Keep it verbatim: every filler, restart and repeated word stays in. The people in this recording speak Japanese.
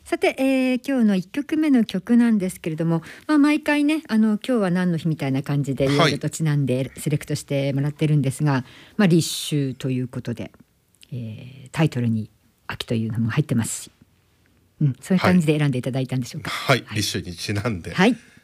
さて、えー、今日のいっきょくめの曲なんですけれども、まあ、毎回ねあの今日は何の日みたいな感じでいろいろとちなんでセレクトしてもらってるんですが、はい、まあ、立秋ということで、えー、タイトルに秋というのも入ってますし、うん、そういう感じで選んでいただいたんでしょうか。 はい、はい、立秋にちなんで、 はい、